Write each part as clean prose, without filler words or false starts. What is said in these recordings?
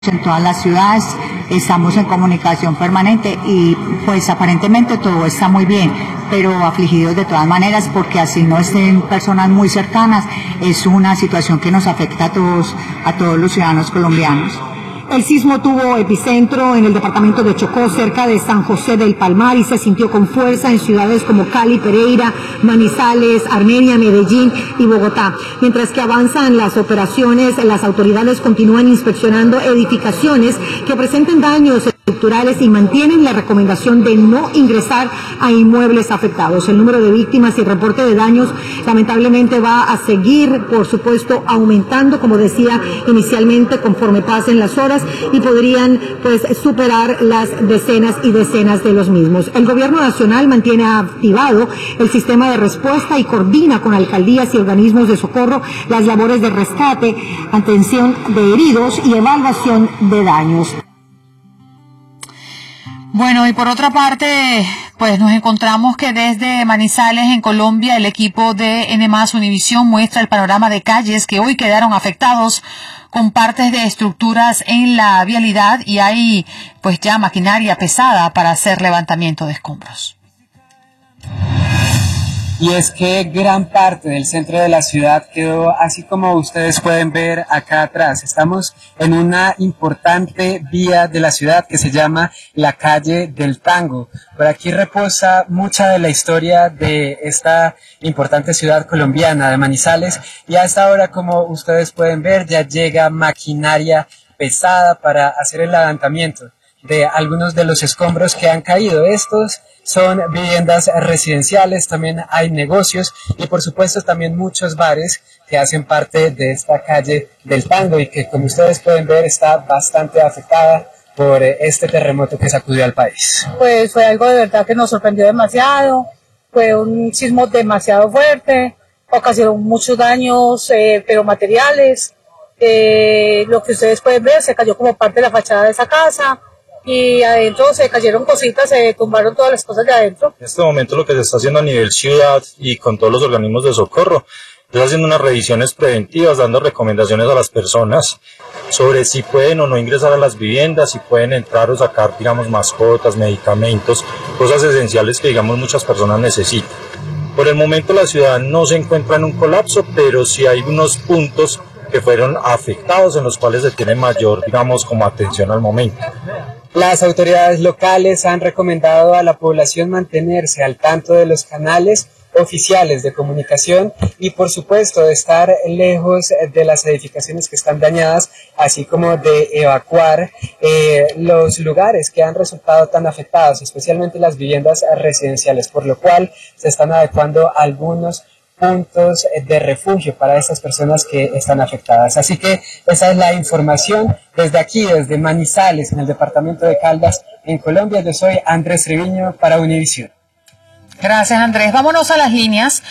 en todas las ciudades, estamos en comunicación permanente y pues aparentemente todo está muy bien, pero afligidos de todas maneras porque así no estén personas muy cercanas, es una situación que nos afecta a todos los ciudadanos colombianos. El sismo tuvo epicentro en el departamento de Chocó, cerca de San José del Palmar, y se sintió con fuerza en ciudades como Cali, Pereira, Manizales, Armenia, Medellín y Bogotá. Mientras que avanzan las operaciones, las autoridades continúan inspeccionando edificaciones que presenten daños estructurales y mantienen la recomendación de no ingresar a inmuebles afectados. El número de víctimas y reporte de daños lamentablemente va a seguir, por supuesto, aumentando, como decía inicialmente, conforme pasen las horas, y podrían pues superar las decenas y decenas de los mismos. El gobierno nacional mantiene activado el sistema de respuesta y coordina con alcaldías y organismos de socorro las labores de rescate, atención de heridos y evaluación de daños. Bueno, y por otra parte, pues nos encontramos que desde Manizales, en Colombia, el equipo de N+ Univisión muestra el panorama de calles que hoy quedaron afectados con partes de estructuras en la vialidad, y hay pues ya maquinaria pesada para hacer levantamiento de escombros. Y es que gran parte del centro de la ciudad quedó así como ustedes pueden ver acá atrás. Estamos en una importante vía de la ciudad que se llama la calle del Tango. Por aquí reposa mucha de la historia de esta importante ciudad colombiana de Manizales, y a esta hora, como ustedes pueden ver, ya llega maquinaria pesada para hacer el levantamiento de algunos de los escombros que han caído. Estos son viviendas residenciales, también hay negocios y por supuesto también muchos bares que hacen parte de esta calle del Tango y que, como ustedes pueden ver, está bastante afectada por este terremoto que sacudió al país. Pues fue algo de verdad que nos sorprendió demasiado, fue un sismo demasiado fuerte, ocasionó muchos daños, pero materiales. Lo que ustedes pueden ver, se cayó como parte de la fachada de esa casa, y adentro se cayeron cositas, se tumbaron todas las cosas de adentro. En este momento lo que se está haciendo a nivel ciudad y con todos los organismos de socorro es haciendo unas revisiones preventivas, dando recomendaciones a las personas sobre si pueden o no ingresar a las viviendas, si pueden entrar o sacar, digamos, mascotas, medicamentos, cosas esenciales que, digamos, muchas personas necesitan. Por el momento la ciudad no se encuentra en un colapso, pero sí hay unos puntos que fueron afectados en los cuales se tiene mayor, digamos, como atención al momento. Las autoridades locales han recomendado a la población mantenerse al tanto de los canales oficiales de comunicación y, por supuesto, de estar lejos de las edificaciones que están dañadas, así como de evacuar los lugares que han resultado tan afectados, especialmente las viviendas residenciales, por lo cual se están adecuando algunos puntos de refugio para esas personas que están afectadas. Así que esa es la información desde aquí, desde Manizales, en el departamento de Caldas, en Colombia. Yo soy Andrés Treviño para Univisión. Gracias, Andrés. Vámonos a las líneas.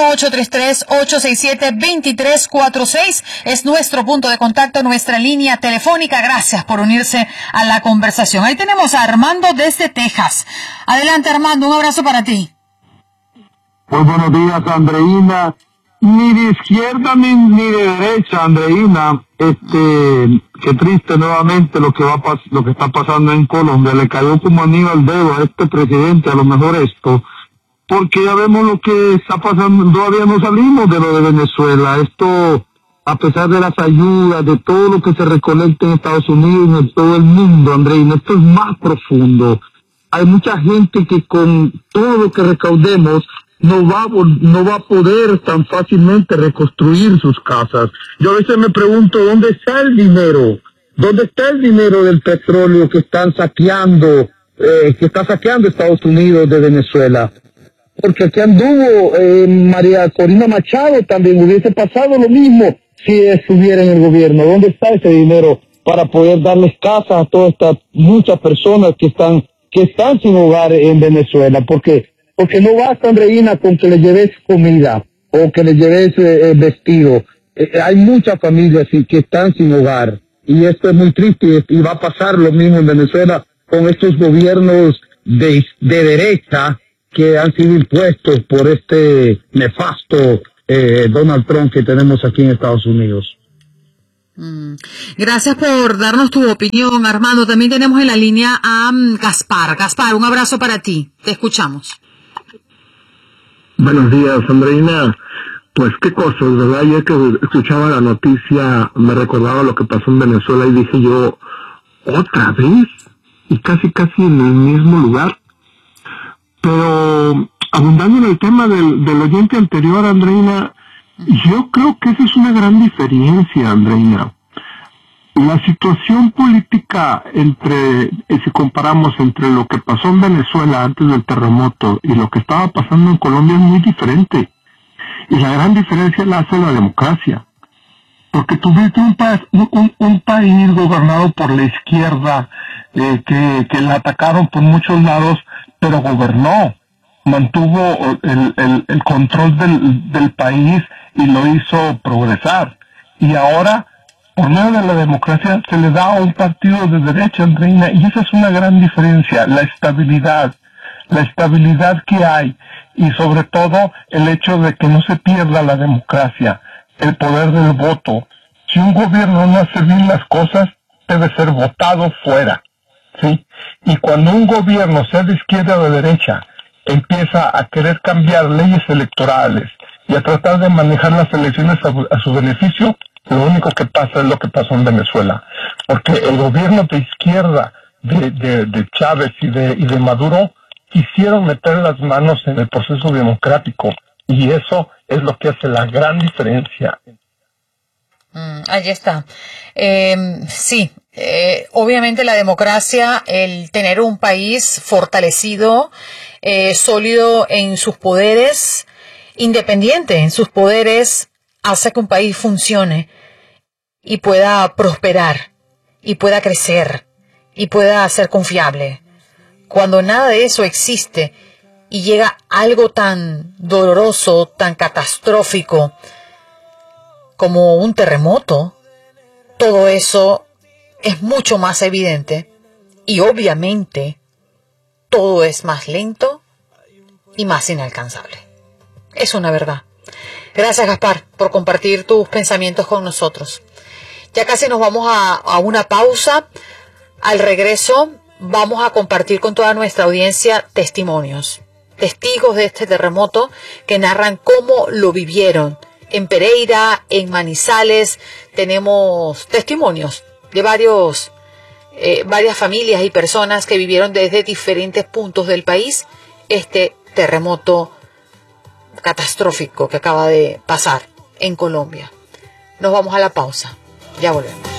1-833-867-2346 es nuestro punto de contacto, nuestra línea telefónica. Gracias por unirse a la conversación. Ahí tenemos a Armando desde Texas. Adelante, Armando, un abrazo para ti. Muy buenos días, Andreina. Ni de izquierda ni de derecha, Andreina. Qué triste nuevamente lo que está pasando en Colombia. Le cayó como anillo al dedo a este presidente, a lo mejor esto, porque ya vemos lo que está pasando. Todavía no salimos de lo de Venezuela. Esto, a pesar de las ayudas, de todo lo que se recolecta en Estados Unidos y en todo el mundo, Andreina, esto es más profundo. Hay mucha gente que con todo lo que recaudemos no va a poder tan fácilmente reconstruir sus casas. Yo a veces me pregunto, ¿dónde está el dinero? ¿Dónde está el dinero del petróleo que están saqueando, que está saqueando Estados Unidos de Venezuela? Porque aquí anduvo María Corina Machado, también hubiese pasado lo mismo si estuviera en el gobierno. ¿Dónde está ese dinero para poder darles casa a todas estas muchas personas que están sin hogar en Venezuela? Porque no basta, Andreina, con que le lleves comida o que le lleves vestido. Hay muchas familias que están sin hogar, y esto es muy triste, y va a pasar lo mismo en Venezuela con estos gobiernos de derecha que han sido impuestos por este nefasto Donald Trump que tenemos aquí en Estados Unidos. Gracias por darnos tu opinión, Armando. También tenemos en la línea a Gaspar. Gaspar, un abrazo para ti. Te escuchamos. Buenos días, Andreina. Pues qué cosas, ¿verdad? Ayer que escuchaba la noticia me recordaba lo que pasó en Venezuela y dije yo, ¿otra vez? Y casi en el mismo lugar. Pero abundando en el tema del oyente anterior, Andreina, yo creo que esa es una gran diferencia, Andreina. La situación política si comparamos entre lo que pasó en Venezuela antes del terremoto y lo que estaba pasando en Colombia es muy diferente. Y la gran diferencia la hace la democracia. Porque tuviste un país gobernado por la izquierda, que la atacaron por muchos lados, pero gobernó, mantuvo el control del país y lo hizo progresar. Y ahora, por medio de la democracia, se le da a un partido de derecha, Andreina, y esa es una gran diferencia, la estabilidad que hay, y sobre todo el hecho de que no se pierda la democracia, el poder del voto. Si un gobierno no hace bien las cosas, debe ser votado fuera, ¿sí? Y cuando un gobierno, sea de izquierda o de derecha, empieza a querer cambiar leyes electorales y a tratar de manejar las elecciones a su beneficio, lo único que pasa es lo que pasó en Venezuela. Porque el gobierno de izquierda de Chávez y de Maduro quisieron meter las manos en el proceso democrático, y eso es lo que hace la gran diferencia. Ahí está. Sí, obviamente la democracia, el tener un país fortalecido, sólido en sus poderes, independiente en sus poderes, hace que un país funcione y pueda prosperar y pueda crecer y pueda ser confiable. Cuando nada de eso existe y llega algo tan doloroso, tan catastrófico como un terremoto, todo eso es mucho más evidente y obviamente todo es más lento y más inalcanzable. Es una verdad. Gracias, Gaspar, por compartir tus pensamientos con nosotros. Ya casi nos vamos a una pausa. Al regreso vamos a compartir con toda nuestra audiencia testimonios, testigos de este terremoto que narran cómo lo vivieron. En Pereira, en Manizales, tenemos testimonios de varias familias y personas que vivieron desde diferentes puntos del país este terremoto catastrófico que acaba de pasar en Colombia. Nos vamos a la pausa. Ya volvemos.